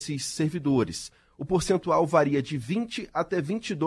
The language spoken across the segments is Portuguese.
desses servidores. O percentual varia de 20% até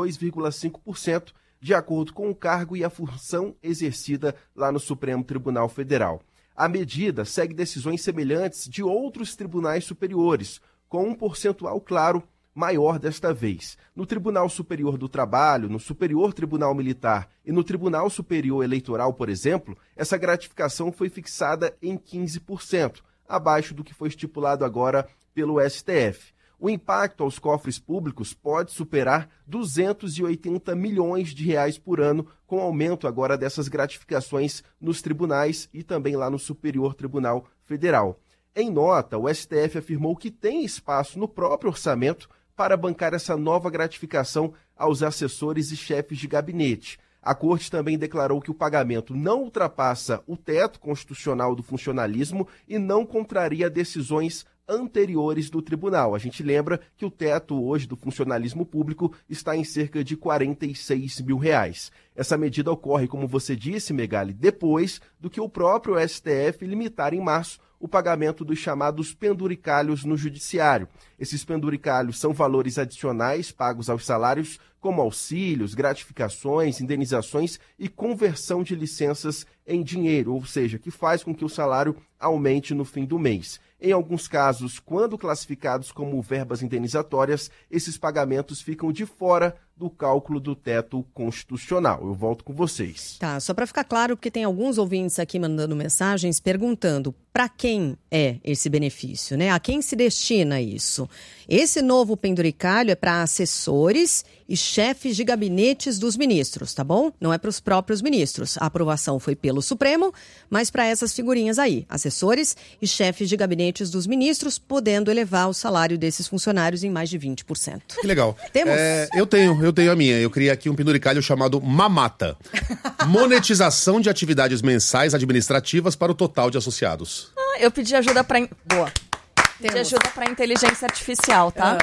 22,5%, de acordo com o cargo e a função exercida lá no Supremo Tribunal Federal. A medida segue decisões semelhantes de outros tribunais superiores, com um percentual claro maior desta vez. No Tribunal Superior do Trabalho, no Superior Tribunal Militar e no Tribunal Superior Eleitoral, por exemplo, essa gratificação foi fixada em 15%, abaixo do que foi estipulado agora pelo STF. O impacto aos cofres públicos pode superar 280 milhões de reais por ano, com aumento agora dessas gratificações nos tribunais e também lá no Superior Tribunal Federal. Em nota, o STF afirmou que tem espaço no próprio orçamento para bancar essa nova gratificação aos assessores e chefes de gabinete. A Corte também declarou que o pagamento não ultrapassa o teto constitucional do funcionalismo e não contraria decisões anteriores do tribunal. A gente lembra que o teto hoje do funcionalismo público está em cerca de R$46 mil. Essa medida ocorre, como você disse, Megali, depois do que o próprio STF limitar em março o pagamento dos chamados penduricalhos no judiciário. Esses penduricalhos são valores adicionais pagos aos salários, como auxílios, gratificações, indenizações e conversão de licenças em dinheiro, ou seja, que faz com que o salário aumente no fim do mês. Em alguns casos, quando classificados como verbas indenizatórias, esses pagamentos ficam de fora do cálculo do teto constitucional. Eu volto com vocês. Tá, só para ficar claro, porque tem alguns ouvintes aqui mandando mensagens perguntando para quem é esse benefício, né? A quem se destina isso? Esse novo penduricalho é para assessores e chefes de gabinetes dos ministros, tá bom? Não é para os próprios ministros. A aprovação foi pelo Supremo, mas para essas figurinhas aí, assessores e chefes de gabinetes dos ministros, podendo elevar o salário desses funcionários em mais de 20%. Que legal. Temos? Eu tenho a minha. Eu criei aqui um penduricalho chamado Mamata. Monetização de atividades mensais administrativas para o total de associados. Eu pedi ajuda para... Boa. Pedi Temos. ajuda para inteligência artificial, tá?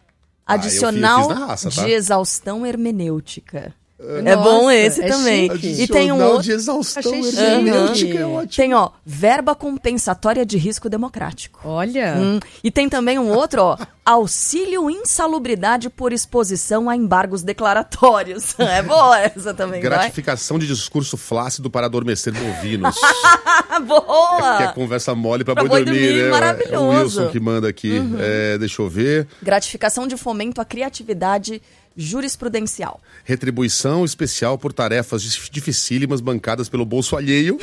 Adicional eu fiz na raça, tá? de exaustão hermenêutica. Nossa, é bom esse é também. chique. E tem um outro... de exaustão Achei chique. hermenêutica, é ótimo. Tem, ó, verba compensatória de risco democrático. Olha, E tem também um outro, ó, auxílio insalubridade por exposição a embargos declaratórios. É boa essa também, Gratificação de discurso flácido para adormecer bovinos. vai? Boa! Que é conversa mole pra Pra boi boi dormir, dormir, né? maravilhoso. É o Wilson que manda aqui. Deixa eu ver. Gratificação de fomento à criatividade jurisprudencial. Retribuição especial por tarefas dificílimas bancadas pelo bolso alheio.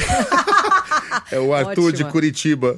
É o Arthur Ótima. de Curitiba.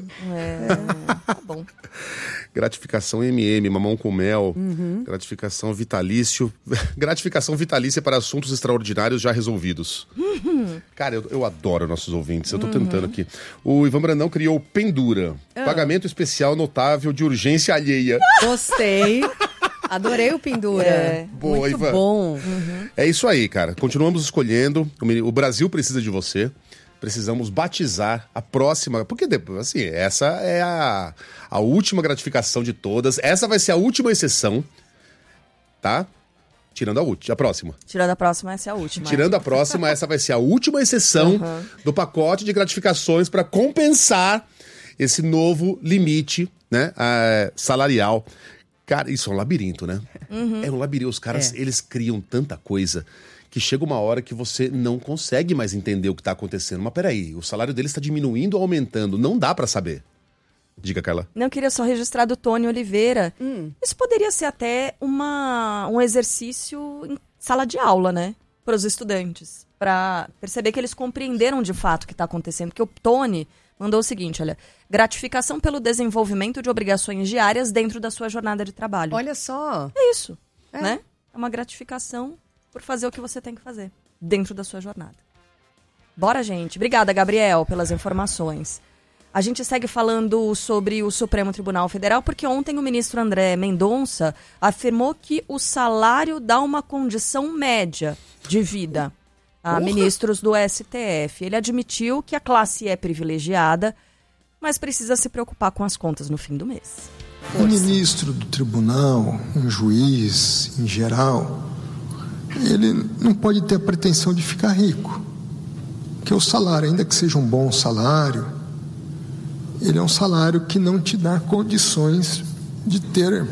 Tá bom. Gratificação MM, mamão com mel. Gratificação vitalício. Gratificação vitalícia para assuntos extraordinários já resolvidos. Cara, eu adoro nossos ouvintes. Eu tô tentando aqui. O Ivan Brandão criou o Pendura. Pagamento especial notável de urgência alheia. gostei. Adorei o pendura. Boa, muito Ivan. bom. É isso aí, cara. Continuamos escolhendo. O Brasil precisa de você. Precisamos batizar a próxima. Porque, assim, essa é a última gratificação de todas. Essa vai ser a última exceção. Tá? Tirando a próxima. Tirando a próxima, essa é a última. Tirando a próxima, essa vai ser a última exceção do pacote de gratificações para compensar esse novo limite, né, salarial. Cara, isso é um labirinto, né? É um labirinto. Os caras, eles criam tanta coisa que chega uma hora que você não consegue mais entender o que está acontecendo. Mas peraí, o salário deles está diminuindo ou aumentando? Não dá para saber. Diga, Carla. Não, eu queria só registrar do Tony Oliveira. Isso poderia ser até um exercício em sala de aula, né? Para os estudantes. Para perceber que eles compreenderam de fato o que está acontecendo. Porque o Tony mandou o seguinte, olha... Gratificação pelo desenvolvimento de obrigações diárias dentro da sua jornada de trabalho. Olha só. É isso, né? É uma gratificação por fazer o que você tem que fazer dentro da sua jornada. Bora, gente. Obrigada, Gabriel, pelas informações. A gente segue falando sobre o Supremo Tribunal Federal, porque ontem o ministro André Mendonça afirmou que o salário dá uma condição média de vida a ministros do STF. Ele admitiu que a classe é privilegiada, mas precisa se preocupar com as contas no fim do mês. Um ministro do tribunal, um juiz, em geral, ele não pode ter a pretensão de ficar rico. Porque o salário, ainda que seja um bom salário, ele é um salário que não te dá condições de ter